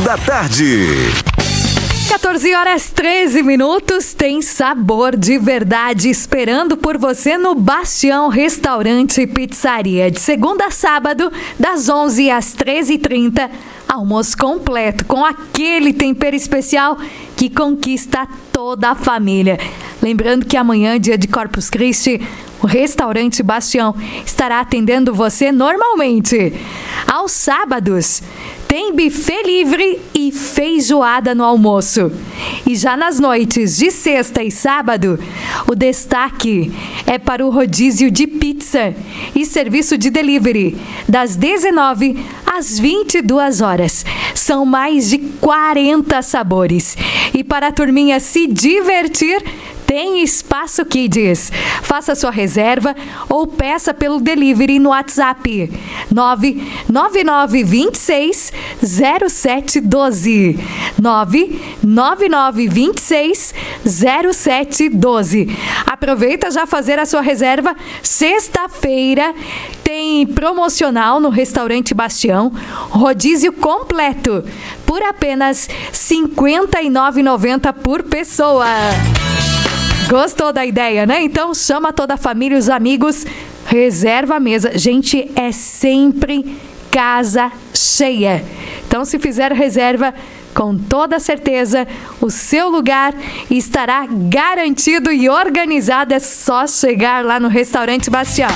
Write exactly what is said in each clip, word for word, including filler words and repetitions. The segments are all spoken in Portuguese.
da tarde. quatorze horas treze minutos, tem sabor de verdade esperando por você no Bastião Restaurante e Pizzaria. De segunda a sábado, das onze às treze e trinta, almoço completo com aquele tempero especial que conquista toda a família. Lembrando que amanhã, dia de Corpus Christi, o Restaurante Bastião estará atendendo você normalmente. Aos sábados, tem buffet livre e feijoada no almoço. E já nas noites de sexta e sábado, o destaque é para o rodízio de pizza e serviço de delivery, das dezenove às vinte e duas horas. São mais de quarenta sabores. E para a turminha se divertir, tem Espaço Kids. Faça sua reserva ou peça pelo delivery no WhatsApp nove nove nove dois seis zero sete um dois. nove nove nove dois seis zero sete um dois. Aproveita já fazer a sua reserva. Sexta-feira tem promocional no Restaurante Bastião, rodízio completo por apenas cinquenta e nove reais e noventa centavos por pessoa. Gostou da ideia, né? Então chama toda a família, os amigos, reserva a mesa. Gente, é sempre casa cheia. Então, se fizer reserva, com toda certeza, o seu lugar estará garantido e organizado. É só chegar lá no Restaurante Bastião.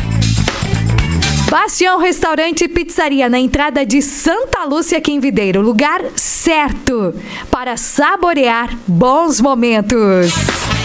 Bastião Restaurante e Pizzaria, na entrada de Santa Lúcia, aqui em Videiro. Lugar certo para saborear bons momentos.